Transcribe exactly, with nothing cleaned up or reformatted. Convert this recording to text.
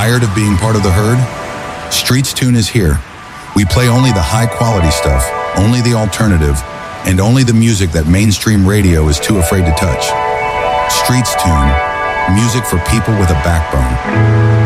Tired of being part of the herd? Streets Tune is here. We play only the high-quality stuff, only the alternative, and only the music that mainstream radio is too afraid to touch. Streets Tune, music for people with a backbone.